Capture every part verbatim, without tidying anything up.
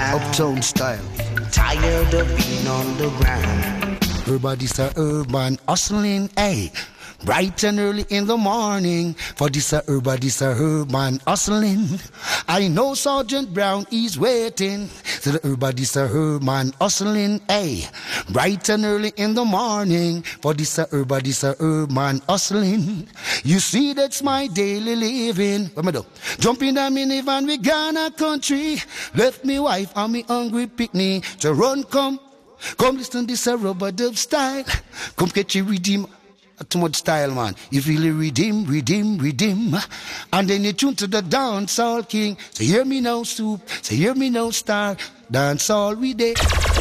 Uptown style. Tired of being on the ground. Everybody's a urban hustling, hey. Bright and early in the morning, for this a everybody's a urban hustling. I know Sergeant Brown is waiting, so the everybody's a urban hustling, hey. Bright and early in the morning, for this a everybody's a urban hustling. You see, that's my daily living. What am I do? Jump in a minivan, we Ghana country. Left me wife and me hungry picnic to run, come, come listen to this a rubber dub style. Come catch you redeem. Too much style, man. You feel it, redeem, redeem, redeem. And then you tune to the dancehall king. Say, hear me now, soup. Say, hear me now, star. Dancehall we day.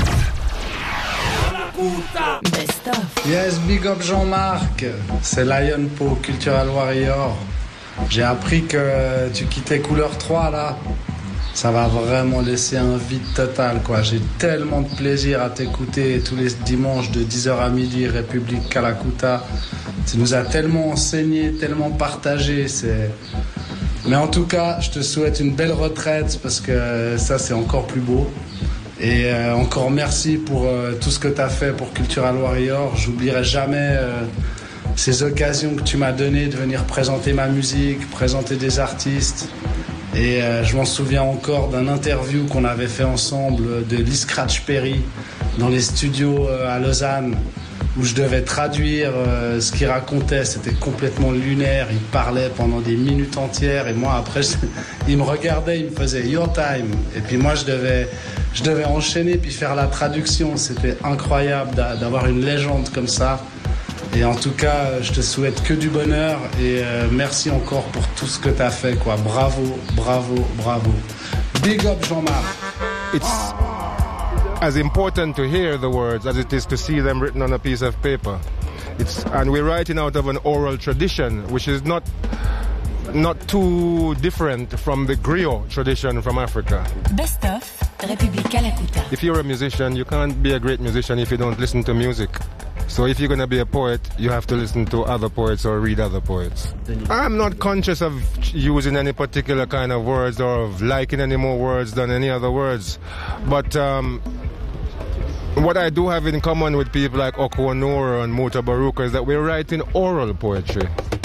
Best of. Yes, big up Jean-Marc. C'est Lion Po, Cultural Warrior. J'ai appris que tu quittais Couleur trois, là. Ça va vraiment laisser un vide total, quoi. J'ai tellement de plaisir à t'écouter tous les dimanches de dix heures à midi, République Kalakuta. Tu nous as tellement enseigné, tellement partagé. C'est... Mais en tout cas, je te souhaite une belle retraite parce que ça, c'est encore plus beau. Et euh, encore merci pour euh, tout ce que tu as fait pour Cultural Warrior. J'oublierai jamais euh, ces occasions que tu m'as données de venir présenter ma musique, présenter des artistes. Et euh, je m'en souviens encore d'un interview qu'on avait fait ensemble de Lee Scratch Perry dans les studios euh, à Lausanne où je devais traduire euh, ce qu'il racontait. C'était complètement lunaire, il parlait pendant des minutes entières et moi après je, il me regardait, il me faisait your time et puis moi je devais, je devais enchaîner puis faire la traduction. C'était incroyable d'avoir une légende comme ça. Et en tout cas, je te souhaite que du bonheur et euh, merci encore pour tout ce que tu as fait, quoi. Bravo, bravo, bravo. Big up Jean-Marc. It's as important to hear the words as it is to see them written on a piece of paper. It's, and we're writing out of an oral tradition, which is not not too different from the griot tradition from Africa. Best of République Kalakuta. If you're a musician, you can't be a great musician if you don't listen to music. So if you're going to be a poet, you have to listen to other poets or read other poets. I'm not conscious of using any particular kind of words or of liking any more words than any other words. But um, what I do have in common with people like Oko Onwurah and Muta Baruka is that we're writing oral poetry.